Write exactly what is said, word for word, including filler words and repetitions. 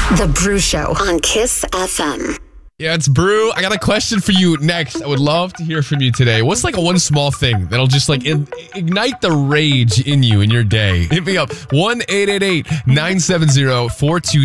The Brew Show on Kiss F M. Yeah, it's Brew. I got a question for you next. I would love to hear from you today. What's like a one small thing that'll just like in, ignite the rage in you in your day? Hit me up. one eight eight eight nine seven zero four two